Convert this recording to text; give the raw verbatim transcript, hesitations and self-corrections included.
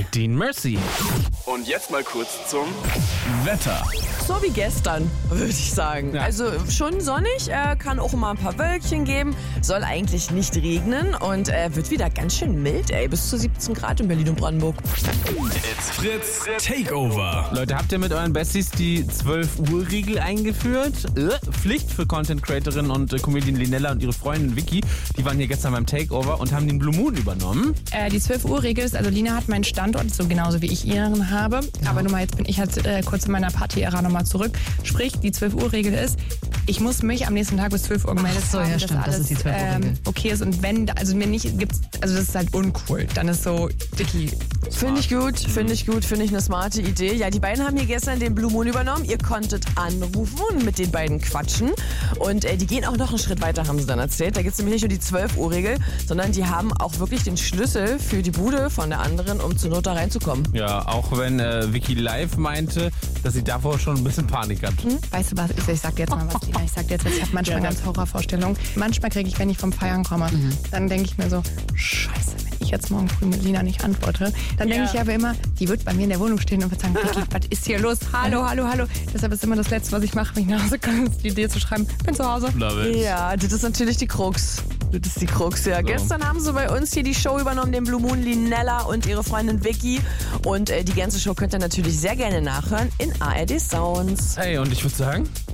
mit Dean Mercy. Und jetzt mal kurz zum Wetter. So wie gestern, würde ich sagen. Ja. Also schon sonnig, äh, kann auch mal ein paar Wölkchen geben, soll eigentlich nicht regnen und äh, wird wieder ganz schön mild, ey, bis zu siebzehn Grad in Berlin und Brandenburg. It's Fritz Takeover. Leute, habt ihr mit euren Besties die zwölf Uhr Regel eingeführt? Äh, Pflicht für Content-Creatorin und äh, Comedian Linella und ihre Freundin Vicky. Die waren hier gestern beim Takeover und haben den Blue Moon übernommen. Äh, die zwölf Uhr Regel ist, also Lina hat meinen Standort, so genauso wie ich ihren habe. Ja. Aber nun mal, jetzt bin ich halt äh, kurz in meiner Party-Ära nochmal zurück. Sprich, die zwölf Uhr Regel ist, ich muss mich am nächsten Tag bis zwölf Uhr gemeldet Ach so, haben, ja, dass stimmt, alles das ist die zwölf Uhr Regel. ähm, okay ist. Und wenn, also mir nicht gibt's, also das ist halt uncool. Dann ist so, Vicky. Finde ich gut, finde ich gut, finde ich eine smarte Idee. Ja, die beiden haben hier gestern den Blue Moon übernommen. Ihr konntet anrufen und mit den beiden quatschen. Und äh, die gehen auch noch einen Schritt weiter, haben sie dann erzählt. Da gibt es nämlich nicht nur die zwölf Uhr Regel, sondern die haben auch wirklich den Schlüssel für die Bude von der anderen, um zur Not da reinzukommen. Ja, auch wenn äh, Vicky live meinte, dass sie davor schon ein bisschen Panik hat. Hm? Weißt du was, ich, ich sag dir jetzt mal was, Lina. Ich sag dir jetzt was, ich habe manchmal Ja, ganz Horrorvorstellungen. Manchmal kriege ich, wenn ich vom Feiern komme, Mhm. dann denke ich mir so, scheiße, wenn ich jetzt morgen früh mit Lina nicht antworte, dann denke Ja. ich aber immer, die wird bei mir in der Wohnung stehen und wird sagen, Vicky, was ist hier los? Hallo, hallo, hallo. Deshalb ist immer das Letzte, was ich mache, wenn ich nach Hause komme, ist die Idee zu schreiben, bin zu Hause. Love it. Ja, das ist natürlich die Krux. Das ist die Krux, ja. So. Gestern haben sie bei uns hier die Show übernommen, den Blue Moon, Linella und ihre Freundin Vicky. Und äh, die ganze Show könnt ihr natürlich sehr gerne nachhören in A R D Sounds. Hey, und ich würde sagen,